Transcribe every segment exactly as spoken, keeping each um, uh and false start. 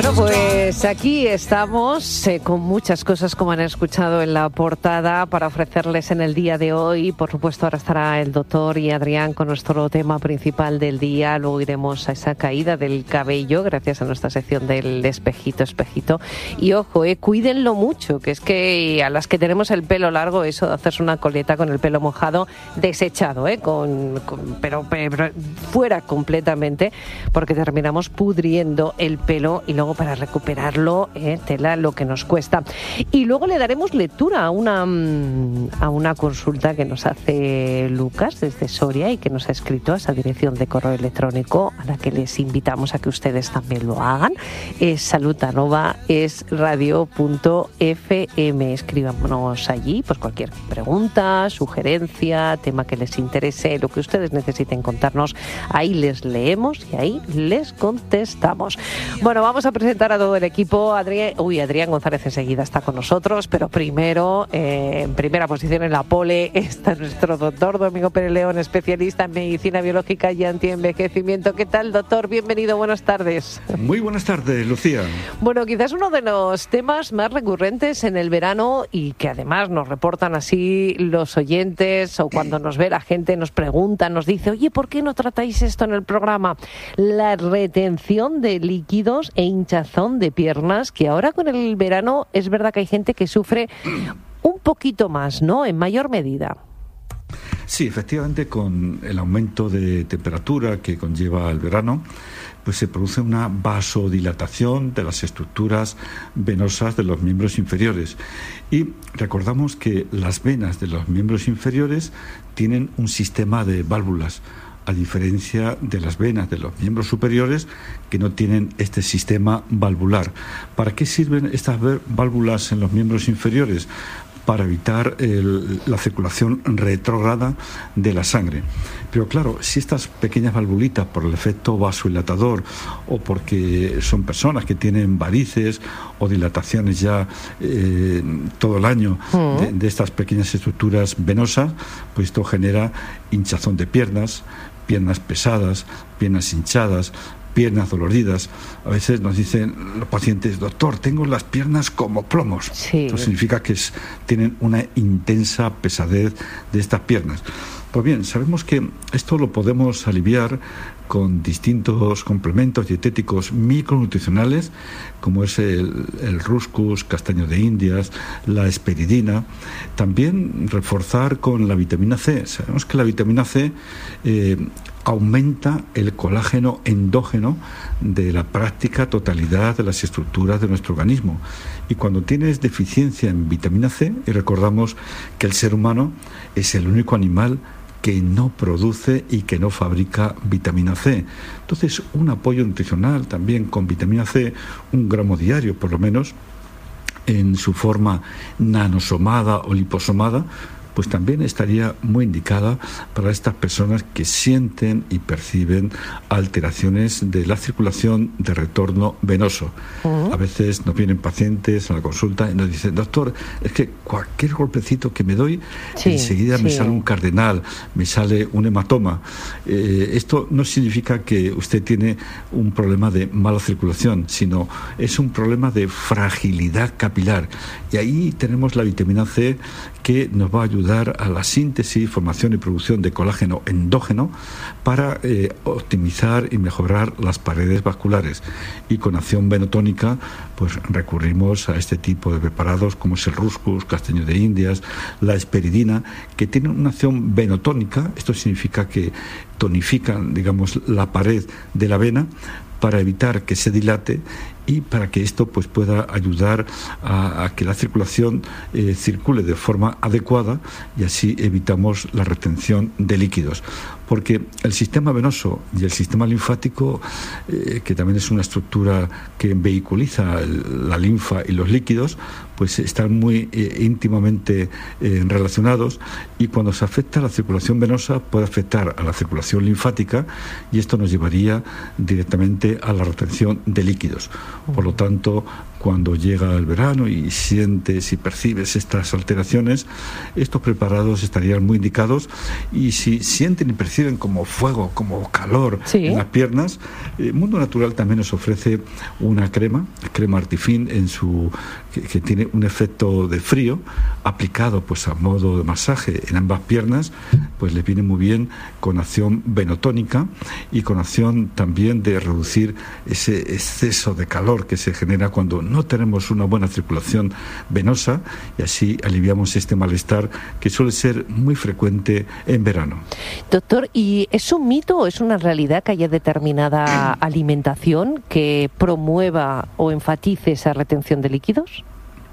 Bueno, pues aquí estamos eh, con muchas cosas, como han escuchado en la portada, para ofrecerles en el día de hoy. Por supuesto, ahora estará el doctor y Adrián con nuestro tema principal del día. Luego iremos a esa caída del cabello, gracias a nuestra sección del espejito, espejito. Y ojo, eh, cuídenlo mucho, que es que a las que tenemos el pelo largo, eso de hacerse una coleta con el pelo mojado, desechado, eh, con, con pero, pero fuera completamente, porque terminamos pudriendo el pelo y luego para recuperarlo, eh, tela lo que nos cuesta. Y luego le daremos lectura a una, a una consulta que nos hace Lucas desde Soria y que nos ha escrito a esa dirección de correo electrónico a la que les invitamos a que ustedes también lo hagan. Es salud arroba es radio punto f m. Escríbanos allí pues cualquier pregunta, sugerencia, tema que les interese, lo que ustedes necesiten contarnos. Ahí les leemos y ahí les contestamos. Bueno, vamos a presentar a todo el equipo. Adrián, uy, Adrián González enseguida está con nosotros, pero primero, eh, en primera posición en la pole, está nuestro doctor Domingo Pérez León, especialista en medicina biológica y antienvejecimiento. ¿Qué tal, doctor? Bienvenido, buenas tardes. Muy buenas tardes, Lucía. Bueno, quizás uno de los temas más recurrentes en el verano y que además nos reportan así los oyentes o cuando nos ve la gente, nos pregunta, nos dice, oye, ¿por qué no tratáis esto en el programa? La retención de líquidos e hinchazón de piernas, que ahora con el verano es verdad que hay gente que sufre un poquito más, ¿no? En mayor medida. Sí, efectivamente, con el aumento de temperatura que conlleva el verano, pues se produce una vasodilatación de las estructuras venosas de los miembros inferiores. Y recordamos que las venas de los miembros inferiores tienen un sistema de válvulas, a diferencia de las venas de los miembros superiores que no tienen este sistema valvular. ¿Para qué sirven estas válvulas en los miembros inferiores? Para evitar el, la circulación retrógrada de la sangre. Pero claro, si estas pequeñas valvulitas, por el efecto vasodilatador o porque son personas que tienen varices o dilataciones ya eh, todo el año uh-huh. de, de estas pequeñas estructuras venosas, pues esto genera hinchazón de piernas, piernas pesadas, piernas hinchadas, piernas doloridas. A veces nos dicen los pacientes, doctor, tengo las piernas como plomos. Sí. Esto significa que es, tienen una intensa pesadez de estas piernas. Pues bien, sabemos que esto lo podemos aliviar con distintos complementos dietéticos micronutricionales, como es el, el Ruscus, castaño de Indias, la esperidina. También reforzar con la vitamina C. Sabemos que la vitamina C eh, aumenta el colágeno endógeno de la práctica totalidad de las estructuras de nuestro organismo. Y cuando tienes deficiencia en vitamina C, y recordamos que el ser humano es el único animal que no produce y que no fabrica vitamina C. Entonces, un apoyo nutricional también con vitamina C, un gramo diario por lo menos, en su forma nanosomada o liposomada, pues también estaría muy indicada para estas personas que sienten y perciben alteraciones de la circulación de retorno venoso. Uh-huh. A veces nos vienen pacientes a la consulta y nos dicen, doctor, es que cualquier golpecito que me doy, sí, enseguida sí. me sale un cardenal, me sale un hematoma. Eh, esto no significa que usted tiene un problema de mala circulación, sino es un problema de fragilidad capilar. Y ahí tenemos la vitamina C, que nos va a ayudar a la síntesis, formación y producción de colágeno endógeno para eh, optimizar y mejorar las paredes vasculares. Y con acción venotónica, pues recurrimos a este tipo de preparados como es el Ruscus, castaño de Indias, la esperidina, que tienen una acción venotónica. Esto significa que tonifican, digamos, la pared de la vena para evitar que se dilate y para que esto pues pueda ayudar a, a que la circulación eh, circule de forma adecuada y así evitamos la retención de líquidos. Porque el sistema venoso y el sistema linfático, eh, que también es una estructura que vehiculiza el, la linfa y los líquidos, pues están muy eh, íntimamente eh, relacionados, y cuando se afecta la circulación venosa puede afectar a la circulación linfática y esto nos llevaría directamente a la retención de líquidos. Por lo tanto, cuando llega el verano y sientes y percibes estas alteraciones, estos preparados estarían muy indicados. Y si sienten y perciben como fuego, como calor sí. en las piernas, el Mundo Natural también nos ofrece una crema, crema Artifin, en su, que, que tiene un efecto de frío, aplicado pues a modo de masaje en ambas piernas, pues le viene muy bien, con acción venotónica y con acción también de reducir ese exceso de calor que se genera cuando no tenemos una buena circulación venosa, y así aliviamos este malestar que suele ser muy frecuente en verano. Doctor, ¿y es un mito o es una realidad que haya determinada alimentación que promueva o enfatice esa retención de líquidos?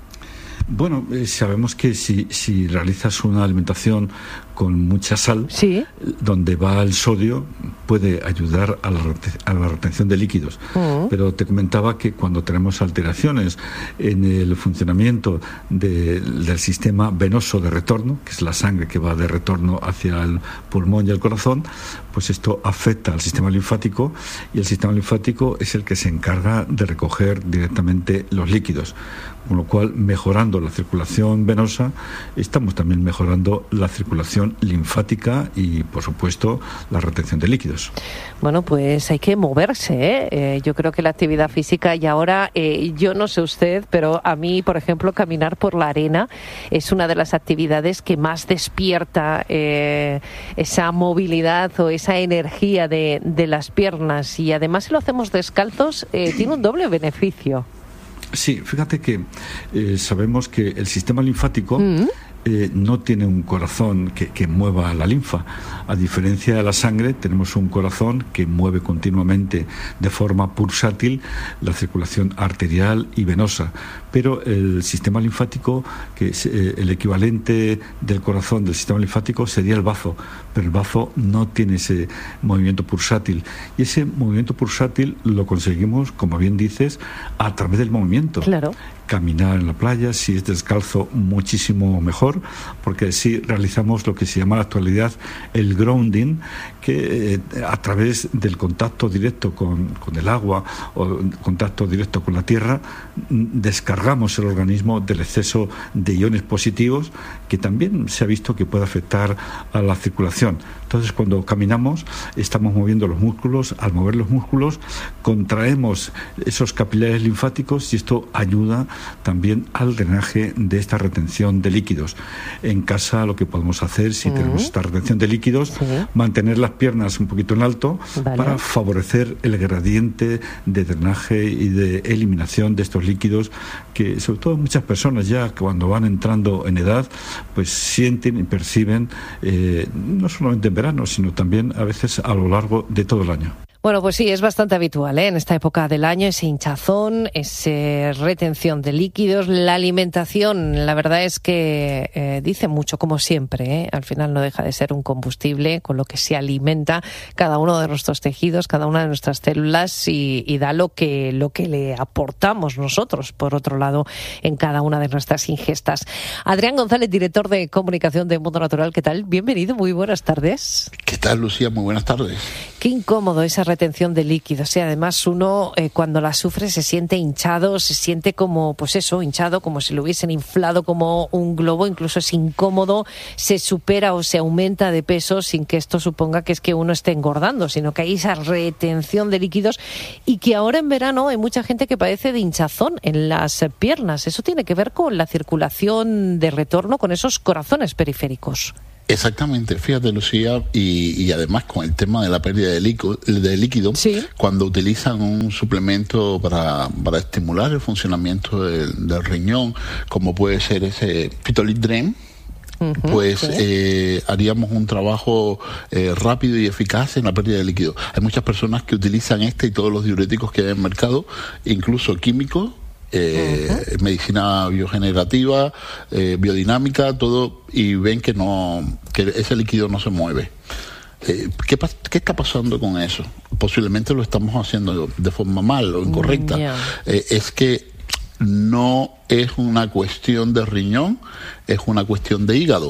Bueno, eh, sabemos que si, si realizas una alimentación con mucha sal, ¿sí? donde va el sodio, puede ayudar a la, a la retención de líquidos. Uh-huh. Pero te comentaba que cuando tenemos alteraciones en el funcionamiento de, del sistema venoso de retorno, que es la sangre que va de retorno hacia el pulmón y el corazón, pues esto afecta al sistema linfático, y el sistema linfático es el que se encarga de recoger directamente los líquidos. Con lo cual, mejorando la circulación venosa, estamos también mejorando la circulación linfática y, por supuesto, la retención de líquidos. Bueno, pues hay que moverse, ¿eh? Eh, yo creo que la actividad física, y ahora, eh, yo no sé usted, pero a mí, por ejemplo, caminar por la arena es una de las actividades que más despierta eh, esa movilidad o esa energía de, de las piernas, y además si lo hacemos descalzos, eh, tiene un doble beneficio. Sí, fíjate que eh, sabemos que el sistema linfático mm. eh, no tiene un corazón que, que mueva la linfa. A diferencia de la sangre, tenemos un corazón que mueve continuamente de forma pulsátil la circulación arterial y venosa. Pero el sistema linfático, que es eh, el equivalente del corazón del sistema linfático, sería el bazo. Pero el bazo no tiene ese movimiento pulsátil. Y ese movimiento pulsátil lo conseguimos, como bien dices, a través del movimiento. Claro. Caminar en la playa, si es descalzo, muchísimo mejor, porque así realizamos lo que se llama en la actualidad el grounding, que eh, a través del contacto directo con, con el agua o contacto directo con la tierra, descargamos el organismo del exceso de iones positivos, que también se ha visto que puede afectar a la circulación. Entonces, cuando caminamos, estamos moviendo los músculos. Al mover los músculos, contraemos esos capilares linfáticos, y esto ayuda también al drenaje de esta retención de líquidos. En casa, lo que podemos hacer, si uh-huh. tenemos esta retención de líquidos, sí. mantener las piernas un poquito en alto, vale. para favorecer el gradiente de drenaje y de eliminación de estos líquidos, que sobre todo muchas personas ya cuando van entrando en edad, pues sienten y perciben, eh, no solamente en verano, sino también a veces a lo largo de todo el año. Bueno, pues sí, es bastante habitual, ¿eh? En esta época del año, ese hinchazón, esa retención de líquidos. La alimentación, la verdad es que eh, dice mucho, como siempre, ¿eh? Al final no deja de ser un combustible con lo que se alimenta cada uno de nuestros tejidos, cada una de nuestras células, y, y da lo que, lo que le aportamos nosotros, por otro lado, en cada una de nuestras ingestas. Adrián González, director de comunicación de Mundo Natural, ¿qué tal? Bienvenido, muy buenas tardes. ¿Qué tal, Lucía? Muy buenas tardes. Qué incómodo esa retención de líquidos, y además uno eh, cuando la sufre se siente hinchado, se siente como, pues eso, hinchado, como si lo hubiesen inflado como un globo. Incluso es incómodo, se supera o se aumenta de peso sin que esto suponga que es que uno esté engordando, sino que hay esa retención de líquidos, y que ahora en verano hay mucha gente que padece de hinchazón en las piernas. Eso tiene que ver con la circulación de retorno, con esos corazones periféricos. Exactamente, fíjate, Lucía, y, y además con el tema de la pérdida de líquido, de líquido ¿sí? cuando utilizan un suplemento para, para estimular el funcionamiento del, del riñón, como puede ser ese Phytolith-Dren, Uh-huh, pues ¿sí? eh, haríamos un trabajo eh, rápido y eficaz en la pérdida de líquido. Hay muchas personas que utilizan este y todos los diuréticos que hay en el mercado, incluso químicos, Eh, uh-huh. medicina biogenerativa, eh, biodinámica, todo, y ven que no, que ese líquido no se mueve. Eh, ¿qué, ¿Qué está pasando con eso? Posiblemente lo estamos haciendo de forma mal o incorrecta. Mm, yeah. eh, es que no es una cuestión de riñón, es una cuestión de hígado.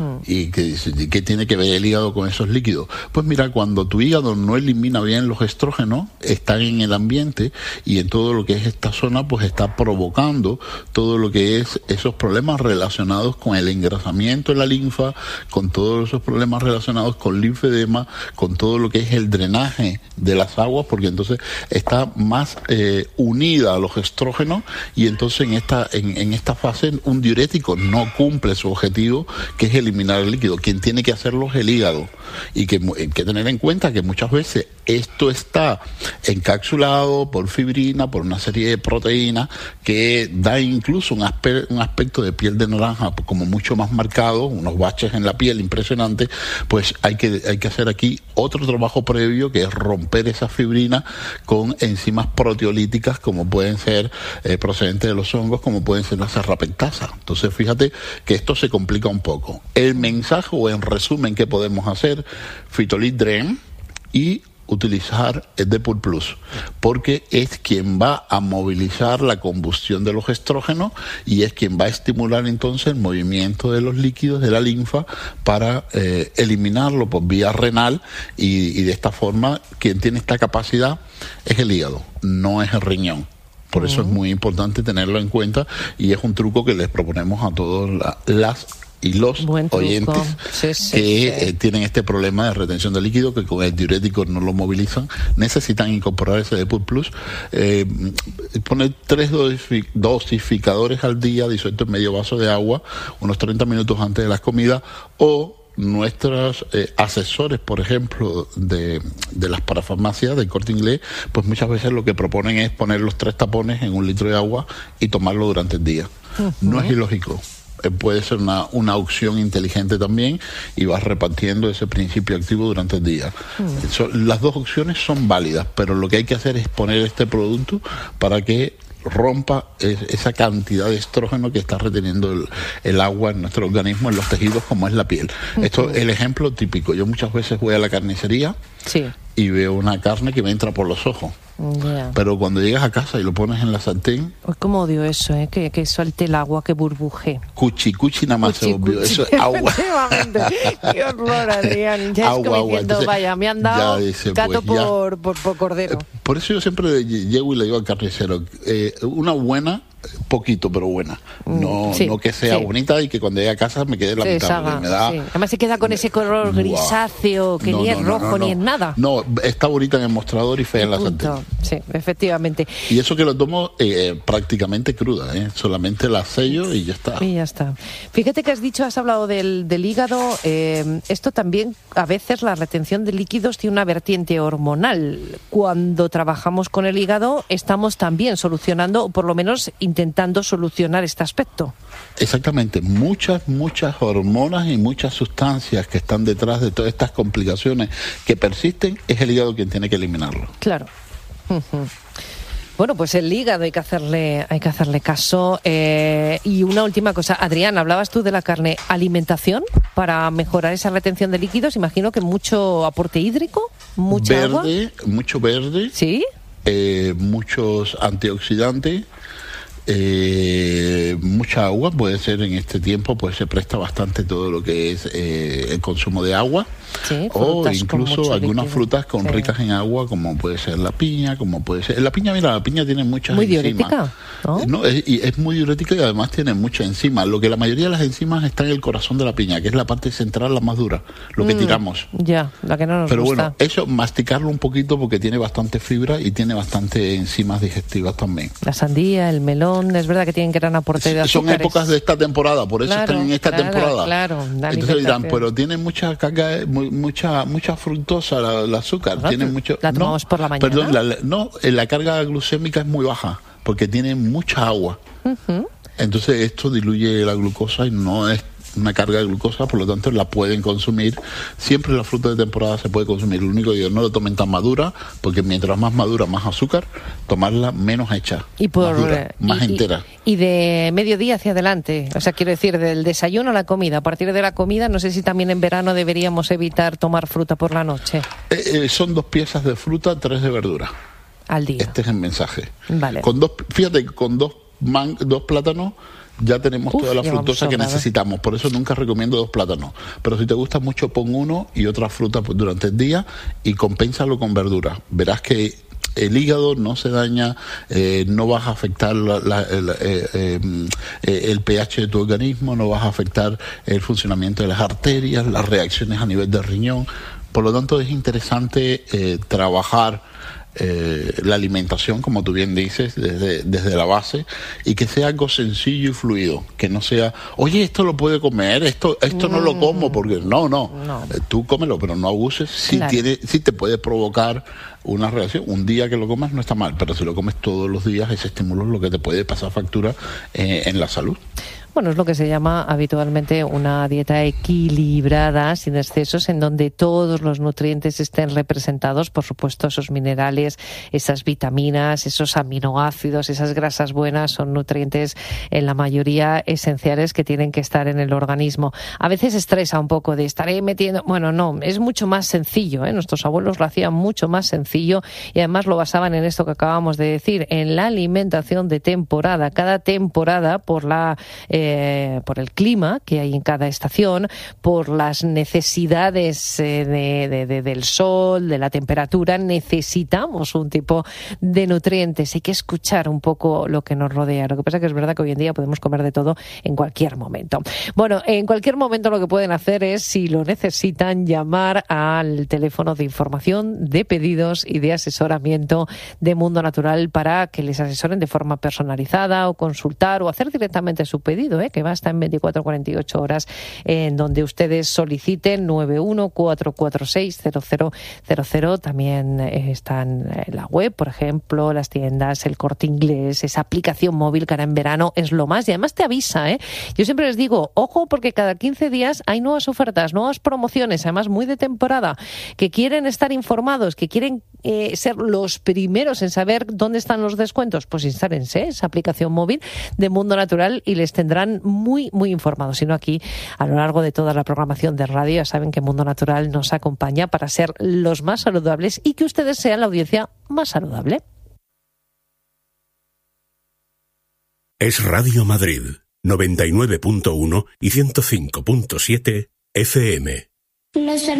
Mm. ¿Y qué, qué tiene que ver el hígado con esos líquidos? Pues mira, cuando tu hígado no elimina bien los estrógenos, están en el ambiente y en todo lo que es esta zona, pues está provocando todo lo que es esos problemas relacionados con el engrasamiento en la linfa, con todos esos problemas relacionados con linfedema, con todo lo que es el drenaje de las aguas, porque entonces está más eh, unida a los estrógenos y entonces en esta, en, en esta fase un diurético no cumple su objetivo, que es eliminar el líquido. Quien tiene que hacerlo es el hígado. Y que hay que tener en cuenta que muchas veces esto está encapsulado por fibrina, por una serie de proteínas que da incluso un, aspe- un aspecto de piel de naranja como mucho más marcado, unos baches en la piel impresionantes. Pues hay que, hay que hacer aquí otro trabajo previo, que es romper esa fibrina con enzimas proteolíticas como pueden ser eh, procedentes de los hongos, como pueden ser las serrapentasa. Entonces fíjate que esto se complica un poco. El mensaje, o en resumen, ¿qué podemos hacer? Phytolith Dream y utilizar el Depur Plus, porque es quien va a movilizar la combustión de los estrógenos y es quien va a estimular entonces el movimiento de los líquidos de la linfa para eh, eliminarlo por vía renal y, y de esta forma quien tiene esta capacidad es el hígado, no es el riñón. Por eso uh-huh. es muy importante tenerlo en cuenta y es un truco que les proponemos a todos la, las y los oyentes sí, sí, que sí. Eh, tienen este problema de retención de líquido, que con el diurético no lo movilizan, necesitan incorporar ese Depur Plus. Eh, poner tres dosific- dosificadores al día, disuelto en medio vaso de agua, unos treinta minutos antes de las comidas, o nuestros eh, asesores, por ejemplo, de, de las parafarmacias del Corte Inglés, pues muchas veces lo que proponen es poner los tres tapones en un litro de agua y tomarlo durante el día. Uh-huh. No es ilógico. Puede ser una, una opción inteligente también y vas repartiendo ese principio activo durante el día. Mm. So, las dos opciones son válidas, pero lo que hay que hacer es poner este producto para que rompa es, esa cantidad de estrógeno que está reteniendo el, el agua en nuestro organismo, en los tejidos como es la piel. Mm-hmm. Esto es el ejemplo típico. Yo muchas veces voy a la carnicería sí. y veo una carne que me entra por los ojos. Yeah. Pero cuando llegas a casa y lo pones en la sartén... Pues como odio eso, ¿eh? que, que suelte el agua, que burbuje. Cuchi, cuchi nada más se obvio. Eso es agua. Efectivamente. Qué horror, Adrián. Ya agua, es como agua. Diciendo, entonces, vaya, me han dado dice, gato pues, por, por, por cordero. Eh, por eso yo siempre llego y le digo al carnicero, eh, una buena... poquito pero buena, no sí, no que sea sí. bonita y que cuando llegue a casa me quede la mitad, saga, me da, sí. Además se queda con ese color grisáceo que no, ni no, es no, rojo no, no. ni es nada. No, está bonita en el mostrador y fea en la sartén. Sí, efectivamente. Y eso que lo tomo eh, prácticamente cruda, ¿eh? Solamente la sello y ya está. Y ya está. Fíjate que has dicho, has hablado del, del hígado, eh, esto también, a veces la retención de líquidos tiene una vertiente hormonal. Cuando trabajamos con el hígado estamos también solucionando, o por lo menos intentando solucionar este aspecto. Exactamente, muchas, muchas hormonas y muchas sustancias que están detrás de todas estas complicaciones que persisten, es el hígado quien tiene que eliminarlo. Claro. Uh-huh. Bueno, pues el hígado hay que hacerle, hay que hacerle caso. Eh, y una última cosa, Adrián, hablabas tú de la carne, alimentación para mejorar esa retención de líquidos. Imagino que mucho aporte hídrico, mucha verde, agua. Verde, mucho verde. Sí. Eh, muchos antioxidantes. Eh, mucha agua, puede ser en este tiempo, pues se presta bastante todo lo que es eh, el consumo de agua, sí, o incluso algunas líquido. frutas con sí. ricas en agua, como puede ser la piña, como puede ser la piña. Mira, la piña tiene muchas muy enzimas. Diurética, ¿no? No, es, y es muy diurética y además tiene muchas enzimas. Lo que la mayoría de las enzimas está en el corazón de la piña, que es la parte central, la más dura, lo que mm, tiramos. Ya, la que no nos Pero gusta. bueno, eso masticarlo un poquito porque tiene bastante fibra y tiene bastante enzimas digestivas también. La sandía, el melón, es verdad que tienen gran aporte de azúcares. Son épocas de esta temporada, por eso claro, están en esta claro, temporada. Claro, entonces dirán, pero tiene mucha carga, mucha mucha fructosa la, el azúcar. Claro, tiene mucho. La tomamos no, por la mañana. Perdón, la, no, la carga glucémica es muy baja porque tiene mucha agua. Uh-huh. Entonces esto diluye la glucosa y no es una carga de glucosa, por lo tanto la pueden consumir. Siempre la fruta de temporada se puede consumir. Lo único que yo no lo tomen tan madura, porque mientras más madura, más azúcar, tomarla menos hecha, y por, más dura, más y, entera. Y, y de mediodía hacia adelante, o sea, quiero decir, del desayuno a la comida. A partir de la comida, no sé si también en verano deberíamos evitar tomar fruta por la noche. Eh, eh, son dos piezas de fruta, tres de verdura. Al día. Este es el mensaje. Vale. Con dos, fíjate, con dos, man, dos plátanos ya tenemos Uf, toda la fructosa que necesitamos. Por eso nunca recomiendo dos plátanos. Pero si te gusta mucho, pon uno y otra fruta durante el día y compénsalo con verduras. Verás que el hígado no se daña, eh, no vas a afectar la, la, el, eh, eh, el pH de tu organismo, no vas a afectar el funcionamiento de las arterias, las reacciones a nivel del riñón. Por lo tanto, es interesante eh, trabajar Eh, la alimentación, como tú bien dices, desde, desde la base, y que sea algo sencillo y fluido, que no sea, oye, esto lo puede comer, esto esto mm. no lo como, porque no, no, no. Eh, tú cómelo, pero no abuses. Si claro. tiene, si te puede provocar una reacción, un día que lo comas no está mal, pero si lo comes todos los días, ese estímulo es lo que te puede pasar factura eh, en la salud. Bueno, es lo que se llama habitualmente una dieta equilibrada, sin excesos, en donde todos los nutrientes estén representados, por supuesto, esos minerales, esas vitaminas, esos aminoácidos, esas grasas buenas, son nutrientes en la mayoría esenciales que tienen que estar en el organismo. A veces estresa un poco de estaré metiendo... Bueno, no, es mucho más sencillo, ¿eh? Nuestros abuelos lo hacían mucho más sencillo y además lo basaban en esto que acabamos de decir, en la alimentación de temporada. Cada temporada, por la... Eh, Eh, por el clima que hay en cada estación, por las necesidades eh, de, de, de, del sol, de la temperatura, necesitamos un tipo de nutrientes. Hay que escuchar un poco lo que nos rodea. Lo que pasa es que es verdad que hoy en día podemos comer de todo en cualquier momento. Bueno, en cualquier momento lo que pueden hacer es, si lo necesitan, llamar al teléfono de información, de pedidos y de asesoramiento de Mundo Natural para que les asesoren de forma personalizada o consultar o hacer directamente su pedido, ¿eh? que basta en veinticuatro a cuarenta y ocho horas, eh, en donde ustedes soliciten nueve uno cuatro cuatro seis cero cero cero cero. También eh, están en la web, por ejemplo, las tiendas, el Corte Inglés, esa aplicación móvil que ahora en verano es lo más, y además te avisa, ¿eh? Yo siempre les digo, ojo, porque cada quince días hay nuevas ofertas, nuevas promociones, además muy de temporada, que quieren estar informados, que quieren eh, ser los primeros en saber dónde están los descuentos. Pues instálense esa aplicación móvil de Mundo Natural y les tendrán muy, muy informados. Si no, aquí, a lo largo de toda la programación de radio, ya saben que Mundo Natural nos acompaña para ser los más saludables y que ustedes sean la audiencia más saludable. Es Radio Madrid, noventa y nueve punto uno y ciento cinco punto siete F M. Los